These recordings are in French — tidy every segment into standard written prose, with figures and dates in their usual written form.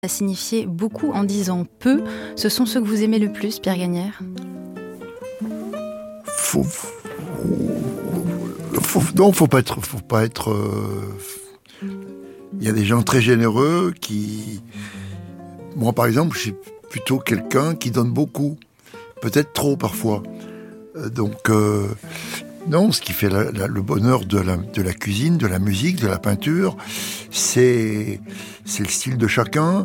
Ça signifiait beaucoup en disant peu. Ce sont ceux que vous aimez le plus, Pierre Gagnère? Faut pas être. Il y a des gens très généreux qui. Moi, par exemple, je suis plutôt quelqu'un qui donne beaucoup, peut-être trop parfois. Non, ce qui fait le bonheur de la cuisine, de la musique, de la peinture, c'est le style de chacun.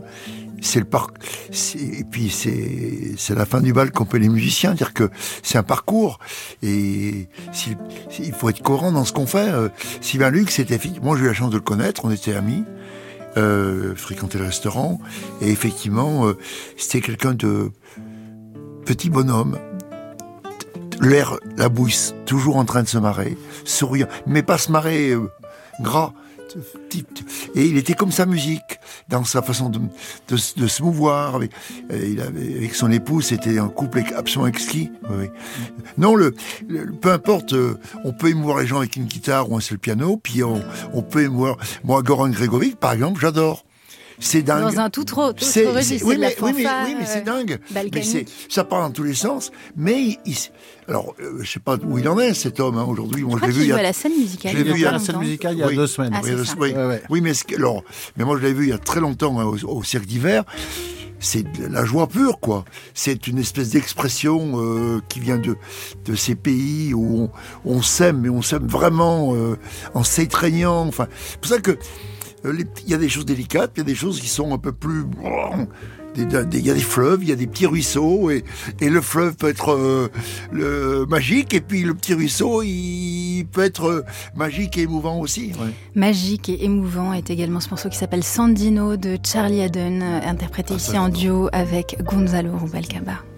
Et puis c'est la fin du bal qu'ont fait les musiciens, dire que c'est un parcours et il faut être cohérent dans ce qu'on fait. Sylvain Luc, moi j'ai eu la chance de le connaître, on était amis, fréquentait le restaurant et effectivement c'était quelqu'un de petit bonhomme, l'air, la bouille, toujours en train de se marrer, souriant, mais pas se marrer gras. Et il était comme sa musique, dans sa façon de se mouvoir. Avec son épouse, c'était un couple absolument exquis. Oui. Non, peu importe, on peut émouvoir les gens avec une guitare ou un seul piano, puis on peut émouvoir. Moi, Goran Bregovic, par exemple, j'adore. C'est dingue. Dans un tout autre registre. Oui, mais c'est dingue. Ça part dans tous les sens. Mais alors, je sais pas où il en est, cet homme, aujourd'hui. Moi, je l'ai vu. Il joue à la scène musicale. Je l'ai vu à la scène musicale il y a 2 semaines. Oui, mais moi, je l'ai vu il y a très longtemps au Cirque d'hiver. C'est de la joie pure, quoi. C'est une espèce d'expression qui vient de ces pays où on s'aime, mais on s'aime vraiment en s'étreignant. Enfin, c'est pour ça que il y a des choses délicates, il y a des choses qui sont un peu plus... Il y a des fleuves, il y a des petits ruisseaux, et le fleuve peut être magique, et puis le petit ruisseau, il peut être magique et émouvant aussi. Ouais. Magique et émouvant est également ce morceau qui s'appelle Sandino de Charlie Haden, interprété ici en duo avec Gonzalo Rubalcaba.